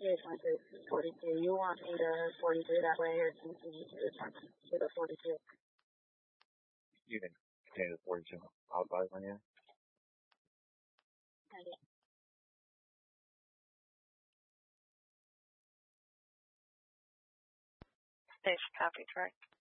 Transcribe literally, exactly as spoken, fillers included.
You just went to forty-two. You want me to forty-three that way, or do you need to to the forty-two? You can continue the forty-two outside when you. Okay. Safe copy, correct?